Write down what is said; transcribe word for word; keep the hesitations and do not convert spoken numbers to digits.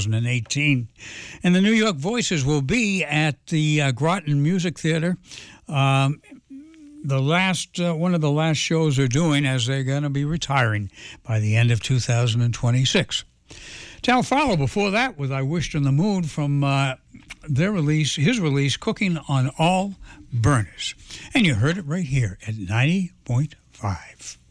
thousand eighteen. And the New York Voices will be at the uh, Groton Music Theater. Um, the last, uh, one of the last shows they're doing, as they're going to be retiring by the end of two thousand twenty-six. Tal Farlow before that with I Wished in the Mood from uh, their release, his release, Cooking on All Burners. And you heard it right here at ninety point five.